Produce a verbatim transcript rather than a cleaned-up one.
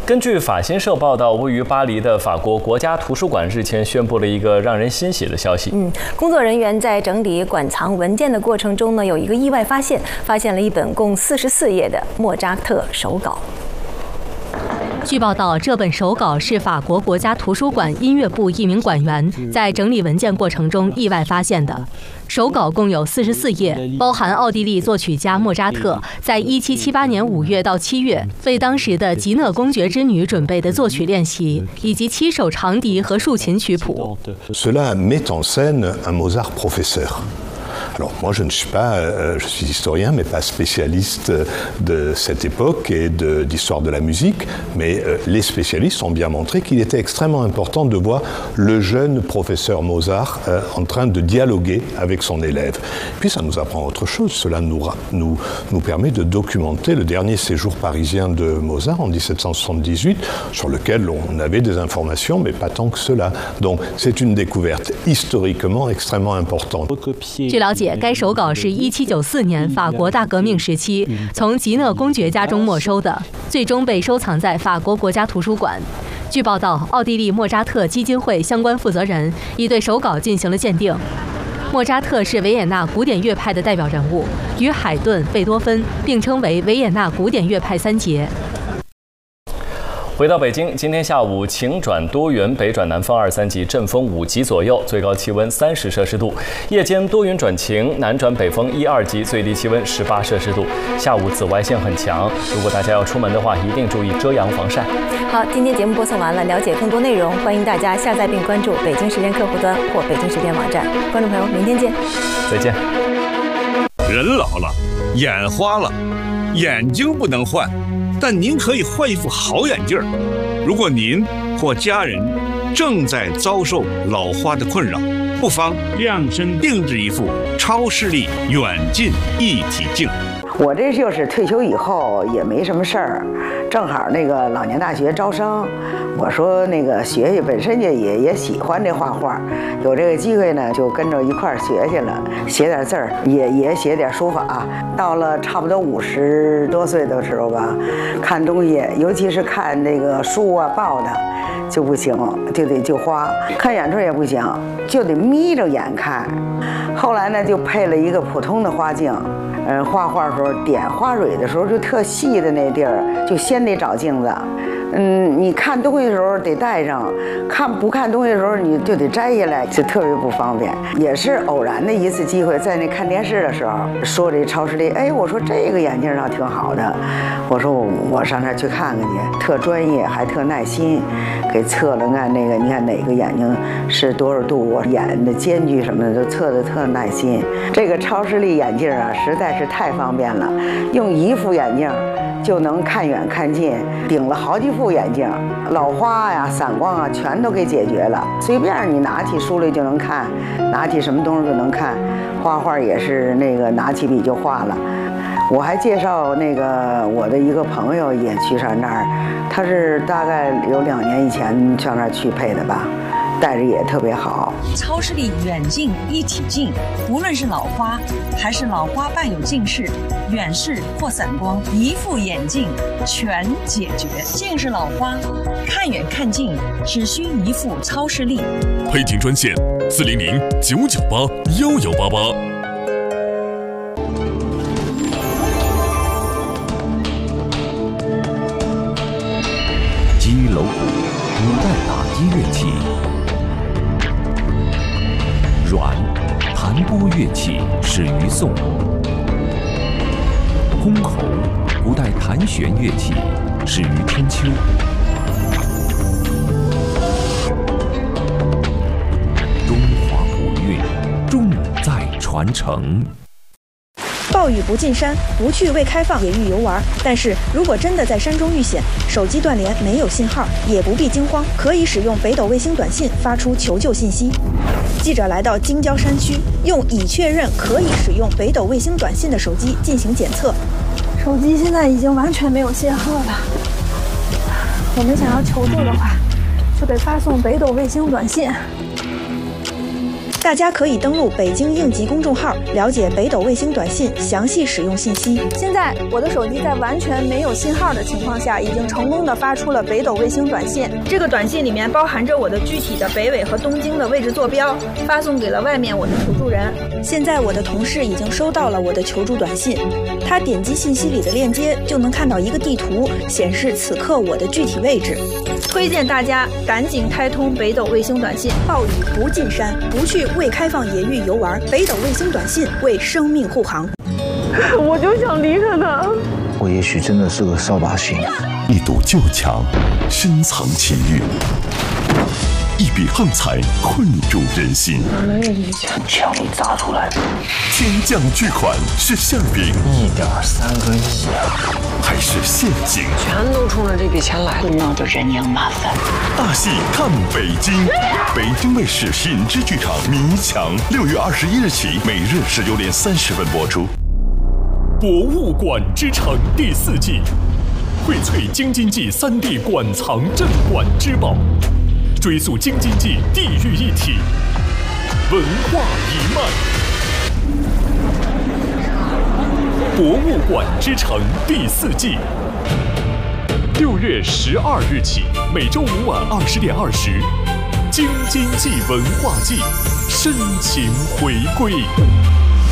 根据法新社报道，位于巴黎的法国国家图书馆日前宣布了一个让人欣喜的消息。 嗯，工作人员在整理馆藏文件的过程中呢，有一个意外发现，发现了一本共四十四页的莫扎特手稿。 据报道，这本手稿是法国国家图书馆音乐部一名馆员在整理文件过程中意外发现的。手稿共有四十四页，包含奥地利作曲家莫扎特在一七七八年五月到七月为当时的吉讷公爵之女准备的作曲练习，以及七首长笛和竖琴曲谱。 Cela met en scène un Mozart professeur. Alors moi je ne suis pas, euh, je suis historien mais pas spécialiste de cette époque et de, d'histoire de la musique, mais euh, les spécialistes ont bien montré qu'il était extrêmement important de voir le jeune professeur Mozart euh, en train de dialoguer avec son élève. Puis ça nous apprend autre chose, cela nous, nous, nous permet de documenter le dernier séjour parisien de Mozart en dix-sept cent soixante-dix-huit, sur lequel on avait des informations mais pas tant que cela. Donc c'est une découverte historiquement extrêmement importante. 据了解，该手稿是一七九四年法国大革命时期从吉讷公爵家中没收的，最终被收藏在法国国家图书馆。据报道，奥地利莫扎特基金会相关负责人已对手稿进行了鉴定。莫扎特是维也纳古典乐派的代表人物，与海顿、贝多芬并称为维也纳古典乐派三杰。 回到北京，今天下午晴转多云，北转南风二三级，阵风五级左右，最高气温三十摄氏度。夜间多云转晴，南转北风一二级，最低气温十八摄氏度。下午紫外线很强，如果大家要出门的话，一定注意遮阳防晒。 好，今天节目播送完了，了解更多内容，欢迎大家下载并关注北京时间客户端或北京时间网站。观众朋友，明天见， 再见。 人老了，眼花了，眼睛不能换。 但您可以换一副好眼镜儿。如果您或家人正在遭受老花的困扰，不妨量身定制一副超视力远近一体镜。 我这就是退休以后也没什么事儿，正好那个老年大学招生，我说那个学学，本身也也也喜欢这画画，有这个机会呢，就跟着一块儿学去了，写点字儿，也也写点书法。到了差不多五十多岁的时候吧，看东西，尤其是看这个书啊报的，就不行，就得就花。看远处也不行，就得眯着眼看。后来呢，就配了一个普通的花镜。 嗯，画画的时候点花蕊的时候，就特细的那地儿，就先得找镜子。嗯，你看东西的时候得戴上，看不看东西的时候你就得摘下来，就特别不方便。也是偶然的一次机会，在那看电视的时候说这超视力，哎，我说这个眼镜倒挺好的，我说我我上那儿去看看去，特专业还特耐心，给测了看那个，你看哪个眼睛是多少度，我眼的间距什么的都测的特耐心。这个超视力眼镜啊，实在是太方便了，用一副眼镜 就能看远看近，顶了好几副眼镜，老花呀、散光啊，全都给解决了。随便你拿起书来就能看，拿起什么东西就能看。画画也是那个拿起笔就画了。我还介绍那个我的一个朋友也去上那儿，他是大概有两年以前上那儿去配的吧。 戴着也特别好。 超视力远近一体镜，无论是老花还是老花伴有近视、远视或散光，一副眼镜全解决。近视老花，看远看近只需一副超视力。 配镜专线：四零零九九八幺幺八八。 击楼鼓，古代打击乐器。 阮，弹拨乐器始于宋。箜篌，古代弹弦乐器始于春秋。中华古韵，重在传承。 暴雨不进山，不去未开放野域游玩。但是如果真的在山中遇险，手机断联没有信号，也不必惊慌，可以使用北斗卫星短信发出求救信息。记者来到京郊山区，用已确认可以使用北斗卫星短信的手机进行检测。 手机现在已经完全没有信号了。我们想要求救的话，就得发送北斗卫星短信。 大家可以登录北京应急公众号，了解北斗卫星短信详细使用信息。 现在我的手机在完全没有信号的情况下，已经成功的发出了北斗卫星短信。这个短信里面包含着我的具体的北纬和东经的位置坐标，发送给了外面我的求助人。 现在我的同事已经收到了我的求助短信，他点击信息里的链接，就能看到一个地图，显示此刻我的具体位置。 推荐大家赶紧开通北斗卫星短信。 暴雨不进山，不去未开放野域游玩，北斗卫星短信为生命护航。 我就想离开他。 我也许真的是个扫把星。 一堵旧墙，深藏情欲；一笔横财，困住人心。 没有一枪，枪里砸出来的。 天降巨款是馅饼， 一点三个亿啊！ 还是陷阱？ 全都冲着这笔钱来了，闹得人仰马翻。 大戏看北京，北京卫视品质剧场《迷墙》，六月二十一日起，每日十九点三十分播出。 博物馆之城第四季，荟萃京津冀三地馆藏镇馆之宝，追溯京津冀地域一体，文化一脉。博物馆之城第四季，六月十二日起，每周五晚二十点二十，京津冀文化季深情回归。